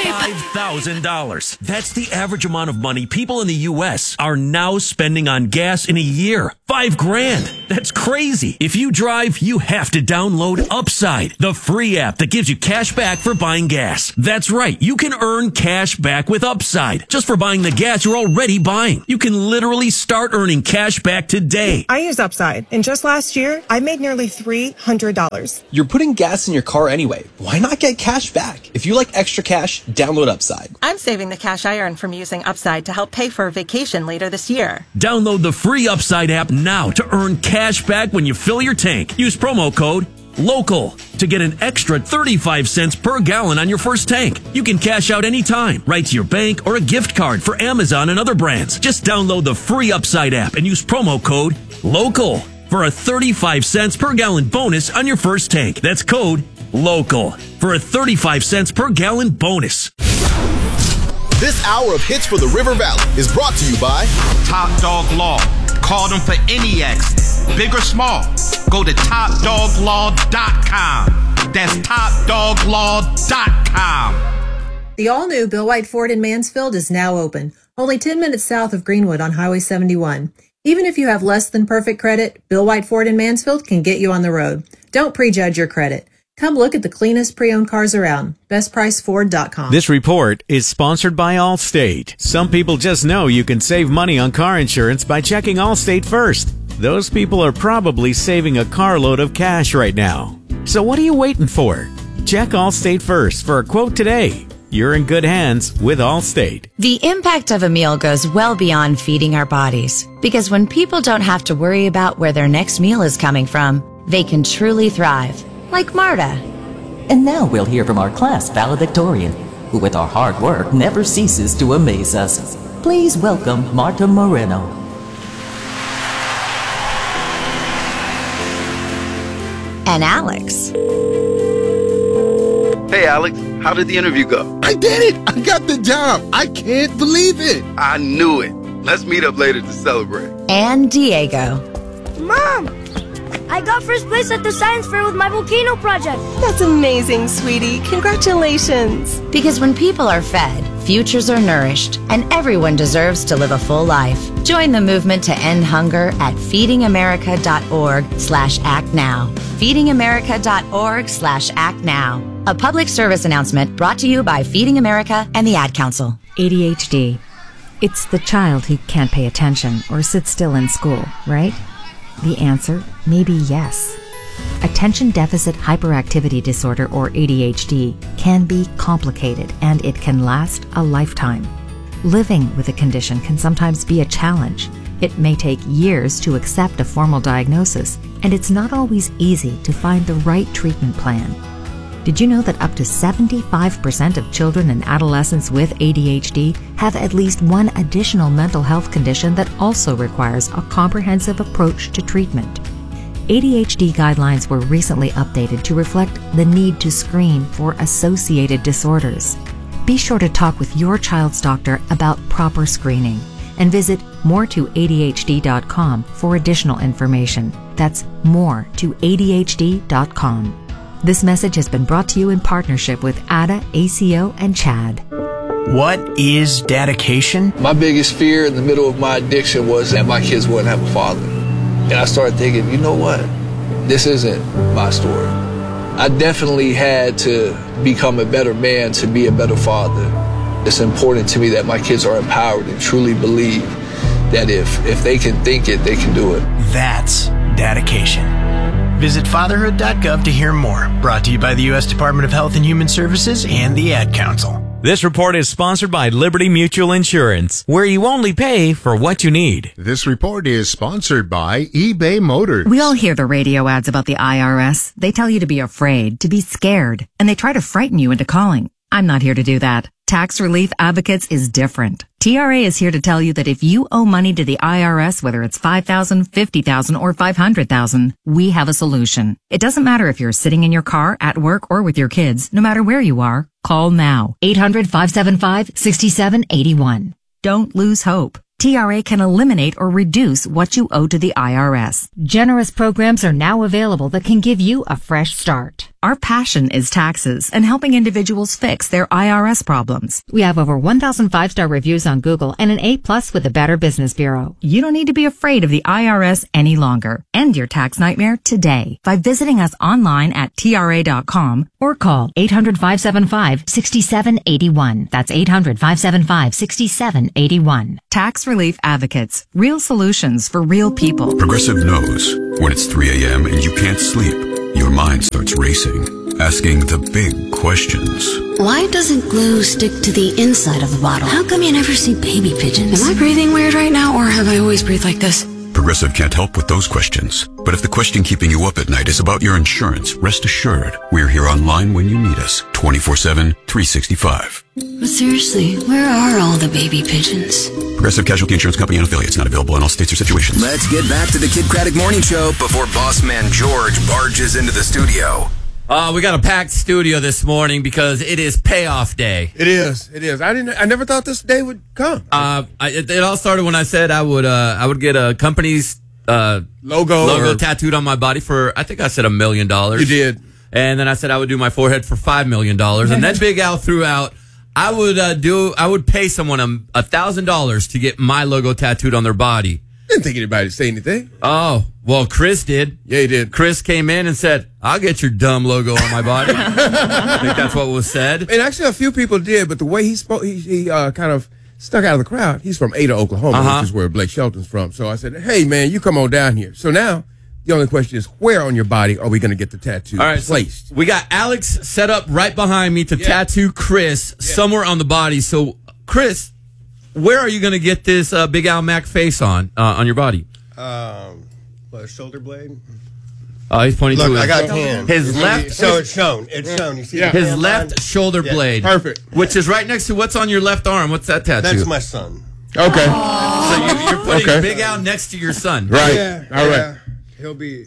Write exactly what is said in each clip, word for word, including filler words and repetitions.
five thousand dollars. That's the average amount of money people in the U S are now spending on gas in a year. Five grand. That's crazy. If you drive, you have to download Upside, the free app that gives you cash back for buying gas. That's right. You can earn cash back with Upside just for buying the gas you're already buying. You can literally start earning cash back today. I use Upside, and just last year, I made nearly three hundred dollars. You're putting gas in your car anyway. Why not get cash back? If you like extra cash, download Upside. I'm saving the cash I earn from using Upside to help pay for a vacation later this year. Download the free Upside app now to earn cash back when you fill your tank. Use promo code LOCAL to get an extra thirty-five cents per gallon on your first tank. You can cash out anytime, right to your bank or a gift card for Amazon and other brands. Just download the free Upside app and use promo code LOCAL for a thirty-five cents per gallon bonus on your first tank. That's code LOCAL for a thirty-five cents per gallon bonus. This hour of Hits for the River Valley is brought to you by Top Dog Law. Call them for any accident, big or small. Go to top dog law dot com. That's top dog law dot com. The all-new Bill White Ford in Mansfield is now open, only ten minutes south of Greenwood on Highway seventy-one. Even if you have less than perfect credit, Bill White Ford in Mansfield can get you on the road. Don't prejudge your credit. Come look at the cleanest pre-owned cars around. best price ford dot com. This report is sponsored by Allstate. Some people just know you can save money on car insurance by checking Allstate first. Those people are probably saving a carload of cash right now. So what are you waiting for? Check Allstate first for a quote today. You're in good hands with Allstate. The impact of a meal goes well beyond feeding our bodies. Because when people don't have to worry about where their next meal is coming from, they can truly thrive. Like Marta. And now we'll hear from our class valedictorian, who with our hard work never ceases to amaze us. Please welcome Marta Moreno. And Alex. Hey, Alex, how did the interview go? I did it! I got the job! I can't believe it! I knew it. Let's meet up later to celebrate. And Diego. Mom! I got first place at the science fair with my volcano project. That's amazing, sweetie. Congratulations. Because when people are fed, futures are nourished, and everyone deserves to live a full life. Join the movement to end hunger at feeding america dot org slash act now. feeding america dot org slash act now. A public service announcement brought to you by Feeding America and the Ad Council. A D H D. It's the child who can't pay attention or sit still in school, right? The answer may be yes. Attention Deficit Hyperactivity Disorder, or A D H D, can be complicated and it can last a lifetime. Living with a condition can sometimes be a challenge. It may take years to accept a formal diagnosis, and it's not always easy to find the right treatment plan. Did you know that up to seventy-five percent of children and adolescents with A D H D have at least one additional mental health condition that also requires a comprehensive approach to treatment? A D H D guidelines were recently updated to reflect the need to screen for associated disorders. Be sure to talk with your child's doctor about proper screening and visit more to A D H D dot com for additional information. That's more to A D H D dot com. This message has been brought to you in partnership with A D A, A C O, and CHAD. What is dedication? My biggest fear in the middle of my addiction was that my kids wouldn't have a father. And I started thinking, you know what? This isn't my story. I definitely had to become a better man to be a better father. It's important to me that my kids are empowered and truly believe that if, if they can think it, they can do it. That's dedication. Visit fatherhood dot gov to hear more. Brought to you by the U S Department of Health and Human Services and the Ad Council. This report is sponsored by Liberty Mutual Insurance, where you only pay for what you need. This report is sponsored by eBay Motors. We all hear the radio ads about the I R S. They tell you to be afraid, to be scared, and they try to frighten you into calling. I'm not here to do that. Tax Relief Advocates is different. T R A is here to tell you that if you owe money to the I R S, whether it's five thousand dollars, fifty thousand dollars, or five hundred thousand dollars, we have a solution. It doesn't matter if you're sitting in your car, at work, or with your kids. No matter where you are, call now. eight hundred, five seven five, six seven eight one. Don't lose hope. T R A can eliminate or reduce what you owe to the I R S. Generous programs are now available that can give you a fresh start. Our passion is taxes and helping individuals fix their I R S problems. We have over one thousand five-star reviews on Google and an A plus with the Better Business Bureau. You don't need to be afraid of the I R S any longer. End your tax nightmare today by visiting us online at T R A dot com or call eight hundred, five seven five, six seven eight one. That's eight hundred, five seven five, six seven eight one. Tax Relief Advocates. Real solutions for real people. Progressive knows when it's three a.m. and you can't sleep, your mind starts racing, asking the big questions. Why doesn't glue stick to the inside of the bottle? How come you never see baby pigeons? Am I breathing weird right now, or have I always breathed like this? Progressive can't help with those questions. But if the question keeping you up at night is about your insurance, rest assured, we're here online when you need us, twenty-four seven, three sixty-five. But seriously, where are all the baby pigeons? Progressive Casualty Insurance Company and affiliates, not available in all states or situations. Let's get back to the Kid Craddock Morning Show before boss man George barges into the studio. Uh, we got a packed studio this morning because it is payoff day. It is. It is. I didn't. I never thought this day would come. Uh, I, it, it all started when I said I would. Uh, I would get a company's uh, logo logo or... tattooed on my body for. I think I said a million dollars. You did. And then I said I would do my forehead for five million dollars. And then Big Al threw out. I would uh, do. I would pay someone a thousand dollars to get my logo tattooed on their body. Didn't think anybody would say anything. Oh, well, Chris did. Yeah, he did. Chris came in and said, I'll get your dumb logo on my body. I think that's what was said. And actually, a few people did, but the way he spoke, he, he uh, kind of stuck out of the crowd. He's from Ada, Oklahoma, uh-huh. which is where Blake Shelton's from. So I said, hey, man, you come on down here. So now, the only question is, where on your body are we going to get the tattoo All right, placed? So we got Alex set up right behind me to yeah. tattoo Chris yeah. somewhere on the body. So, Chris, where are you going to get this uh, Big Al Mac face on uh, on your body? Um, what, shoulder blade? Oh, uh, he's pointing Look, to his, I got tan. his left. So it's shown. It's shown. You see yeah. the his left line? shoulder yeah. blade. Perfect. Which is right next to what's on your left arm. What's that tattoo? That's my son. Okay. Oh. So you, you're putting okay. Big Al next to your son. Right. Yeah. All right. Yeah. He'll be.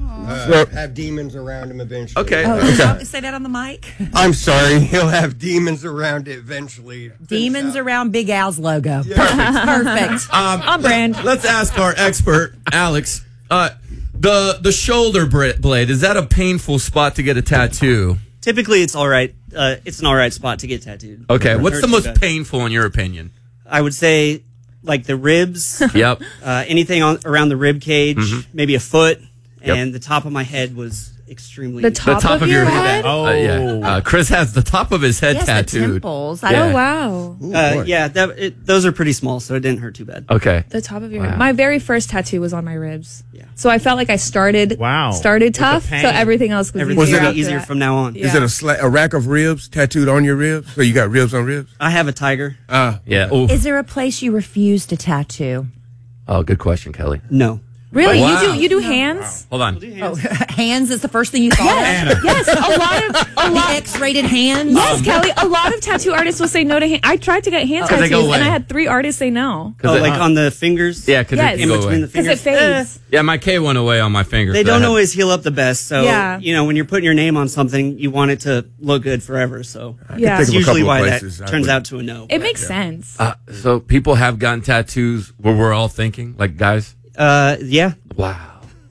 Uh, have demons around him eventually. Okay. Oh, okay. Say that on the mic. I'm sorry. He'll have demons around it eventually. Demons around Big Al's logo. Yeah. Perfect. Perfect. Um, on brand. Let's ask our expert, Alex. Uh, the the shoulder blade, is that a painful spot to get a tattoo? Typically, it's all right. Uh, it's an all right spot to get tattooed. Okay. It What's the most bad. painful in your opinion? I would say, like the ribs. Yep. Uh, anything on, around the rib cage, mm-hmm. maybe a foot. Yep. And the top of my head was extremely... The top, the top of, of your, your head? head? Oh. Uh, yeah. Uh, Chris has the top of his head yes, tattooed. The temples. Yeah. Oh, wow. Ooh, uh, yeah, that, it, those are pretty small, so it didn't hurt too bad. Okay. The top of your wow. head. My very first tattoo was on my ribs. Yeah. So I felt like I started wow. started tough, so everything else was Everything's easier. going to be easier from now on. Yeah. Is it a, sla- a rack of ribs tattooed on your ribs? So you got ribs on ribs? I have a tiger. Ah. Yeah. Oof. Is there a place you refuse to tattoo? Oh, good question, Kelly. No. Really? Wow. You do you do hands? Wow. Hold on. Hands. Oh, hands is the first thing you thought yes, of? yes. A lot of a lot the X-rated hands. Yes, Um, Kelly. A lot of tattoo artists will say no to hand. I tried to get hand Oh, 'cause they tattoos, go and I away. had three artists say no. Oh, it, like uh, on the fingers? Yeah, because yes. In go between away. the fingers? Because it fades. Eh, yeah, my K went away on my finger. they so don't I had- always heal up the best, so, Yeah. you know, when you're putting your name on something, you want it to look good forever, so Yeah. that's think of a usually couple of why places that I turns would- out to a no. It but- makes sense. Uh, so people have gotten tattoos where we're all thinking, like guys. Uh, yeah. Wow.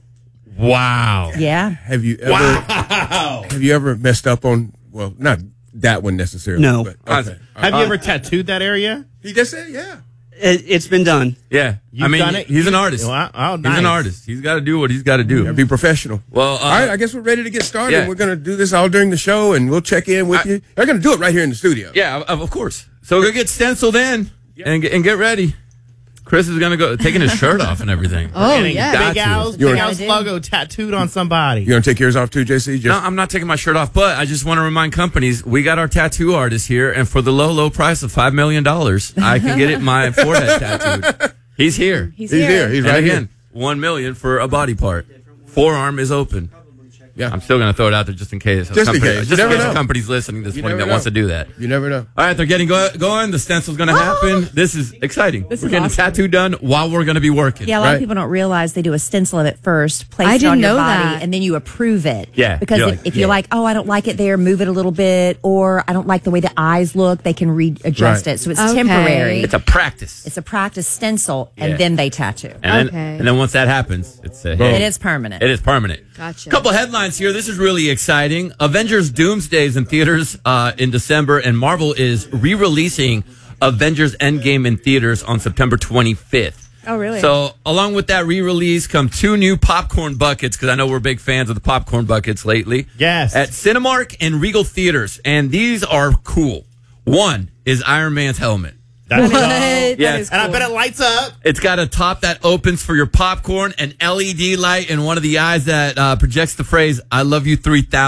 Wow. Yeah. Have you ever? Wow. Have you ever messed up on? Well, not that one necessarily. No. But, okay. Have Uh, you ever tattooed that area? He just said, yeah. It, it's been done. Yeah. You've I mean, done it? he's an You- artist. Wow. Oh, He's nice. an artist. He's got to do what he's got to do. Yeah, be professional. Well, uh, all right. I guess we're ready to get started. yeah. We're going to do this all during the show, and we'll check in with I- you. We're going to do it right here in the studio. Yeah, of, of course. So we're going to get stenciled in and, get- and get ready. Chris is going to go taking his shirt off and everything. Oh, Getting yeah. Big Al's, You're- Big Al's logo tattooed on somebody. You going to take yours off too, J C? Just No, I'm not taking my shirt off, but I just want to remind companies we got our tattoo artist here, and for the low, low price of five million dollars, I can get it my forehead tattooed. He's here. He's, He's here. here. He's and right again, here. one million for a body part. Forearm is open. Yeah. I'm still going to throw it out there just in case. Just in company, case. Just You never in case know. a company's listening this You morning that never wants know. to do that. You never know. All right, they're getting go- going. The stencil's going to happen. This is exciting. This we're is getting awesome. a tattoo done while we're going to be working. Yeah, a lot Right. of people don't realize they do a stencil of it first, place I it on didn't your know body, that. and then you approve it. Yeah, Because you're if, like, if yeah. you're like, oh, I don't like it there, move it a little bit, or I don't like the way the eyes look, they can readjust Right. it. So it's Okay. temporary. It's a practice. It's a practice stencil, Yeah. and then they tattoo. And Okay. then, and then once that happens, it's a And it's permanent. It is permanent. Gotcha. Couple headlines here. This is really exciting. Avengers Doomsday is in theaters uh, in December, and Marvel is re-releasing Avengers Endgame in theaters on September twenty-fifth. Oh, really? So, along with that re-release come two new popcorn buckets, because I know we're big fans of the popcorn buckets lately. Yes. At Cinemark and Regal Theaters, and these are cool. One is Iron Man's helmet. That's What? dope. That Yeah. is And I cool. bet it lights up. It's got a top that opens for your popcorn, an L E D light, and one of the eyes that uh, projects the phrase, I love you three thousand.